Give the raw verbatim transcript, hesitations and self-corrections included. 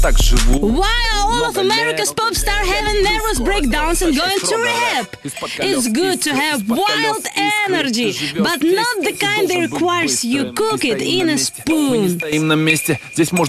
Why are all of America's pop stars having nervous breakdowns and going to rehab? It's good to have wild energy, but not the kind that requires you cook it in a spoon.